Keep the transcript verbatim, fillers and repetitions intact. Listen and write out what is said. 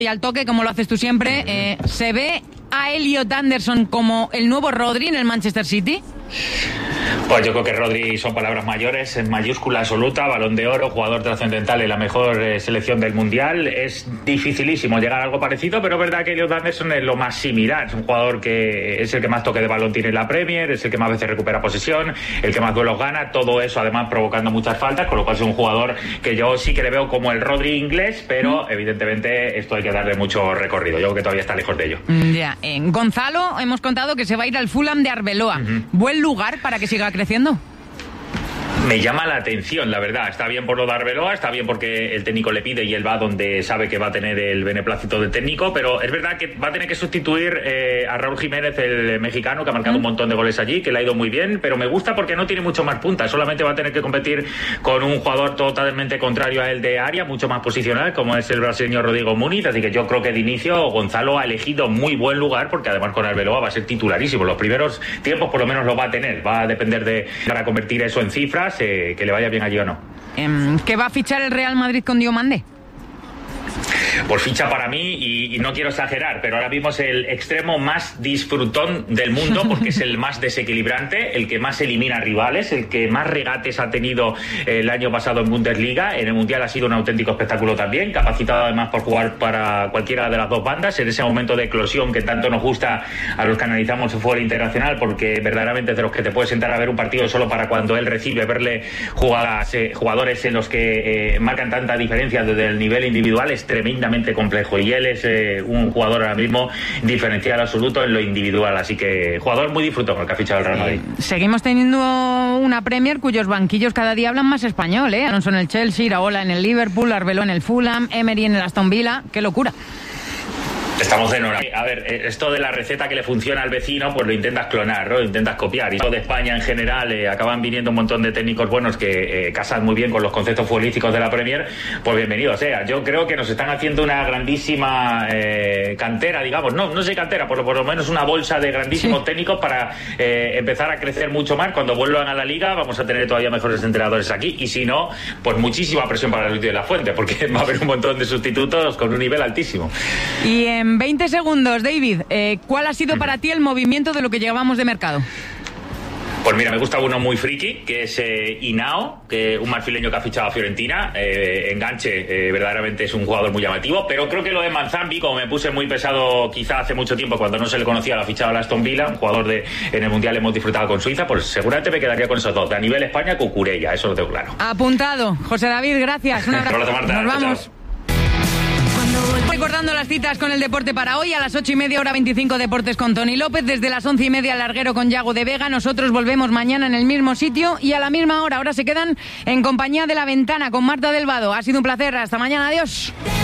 y al toque, como lo haces tú siempre, eh, ¿se ve a Elliot Anderson como el nuevo Rodri en el Manchester City? Pues yo creo que Rodri son palabras mayores, en mayúscula absoluta, Balón de Oro, jugador trascendental en la mejor eh, selección del Mundial. Es dificilísimo llegar a algo parecido, pero es verdad que Elliot Anderson es lo más similar. Es un jugador que es el que más toque de balón tiene en la Premier, es el que más veces recupera posesión, el que más duelos gana, todo eso además provocando muchas faltas, con lo cual es un jugador que yo sí que le veo como el Rodri inglés, pero evidentemente esto hay que darle mucho recorrido. Yo creo que todavía está lejos de ello. Ya, eh, Gonzalo, hemos contado que se va a ir al Fulham de Arbeloa. Uh-huh. ¿Buen lugar para que siga creciendo? Me llama la atención, la verdad. Está bien por lo de Arbeloa, está bien porque el técnico le pide y él va donde sabe que va a tener el beneplácito del técnico, pero es verdad que va a tener que sustituir eh, a Raúl Jiménez, el mexicano, que ha marcado mm. un montón de goles allí, que le ha ido muy bien, pero me gusta porque no tiene mucho más punta, solamente va a tener que competir con un jugador totalmente contrario a él de área, mucho más posicional, como es el brasileño Rodrigo Muniz, así que yo creo que de inicio Gonzalo ha elegido muy buen lugar, porque además con Arbeloa va a ser titularísimo. Los primeros tiempos por lo menos lo va a tener, va a depender de para convertir eso en cifras, eh, que le vaya bien allí o no. ¿Qué va a fichar el Real Madrid con Diomande? Pues ficha para mí, y, y no quiero exagerar, pero ahora mismo es el extremo más disfrutón del mundo, porque es el más desequilibrante, el que más elimina rivales, el que más regates ha tenido el año pasado en Bundesliga. En el Mundial ha sido un auténtico espectáculo también, capacitado además por jugar para cualquiera de las dos bandas, en ese momento de eclosión que tanto nos gusta a los que analizamos el fútbol internacional, porque verdaderamente es de los que te puedes sentar a ver un partido solo para cuando él recibe, verle jugadas, eh, jugadores en los que eh, marcan tanta diferencia desde el nivel individual, es tremendamente complejo, y él es eh, un jugador ahora mismo diferencial absoluto en lo individual, así que jugador muy disfrutón el que ha fichado el Real Madrid. Eh, seguimos teniendo una Premier cuyos banquillos cada día hablan más español, ¿eh? Alonso en el Chelsea, Iraola en el Liverpool, Arbeloa en el Fulham, Emery en el Aston Villa, ¡qué locura! Estamos de enhorabuena. A ver, esto de la receta que le funciona al vecino, pues lo intentas clonar, ¿no? Lo intentas copiar. Y todo de España en general eh, acaban viniendo un montón de técnicos buenos que eh, casan muy bien con los conceptos futbolísticos de la Premier. Pues bienvenido sea. Yo creo que nos están haciendo una grandísima eh, cantera, digamos. No, no sé cantera, por, por lo menos una bolsa de grandísimos sí. técnicos para eh, empezar a crecer mucho más. Cuando vuelvan a la Liga vamos a tener todavía mejores entrenadores aquí. Y si no, pues muchísima presión para Luis de la Fuente, porque va a haber un montón de sustitutos con un nivel altísimo. Y en veinte segundos, David, eh, ¿cuál ha sido para ti el movimiento de lo que llevábamos de mercado? Pues mira, me gusta uno muy friki, que es eh, Hinao, que un marfileño que ha fichado a Fiorentina. Eh, enganche, eh, verdaderamente es un jugador muy llamativo, pero creo que lo de Manzambi, como me puse muy pesado quizá hace mucho tiempo, cuando no se le conocía, lo ha fichado a Aston Villa, un jugador de en el Mundial hemos disfrutado con Suiza, pues seguramente me quedaría con esos dos. De a nivel España, Cucurella, eso lo tengo claro. Apuntado. José David, gracias. Un abrazo. Marta, nos vamos. Chao. Recordando las citas con el deporte para hoy, a las ocho y media, hora veinticinco, Deportes con Tony López, desde las once y media, Larguero con Yago de Vega. Nosotros volvemos mañana en el mismo sitio y a la misma hora. Ahora se quedan en compañía de La Ventana con Marta del Vado. Ha sido un placer, hasta mañana, adiós.